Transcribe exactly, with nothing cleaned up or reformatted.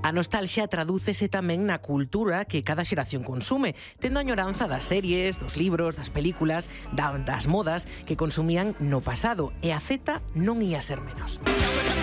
A nostalgia tradúcese tamén na cultura que cada xeración consume, tendo a añoranza das series, dos libros, das películas, das modas que consumían no pasado, e a feta non ia ser menos.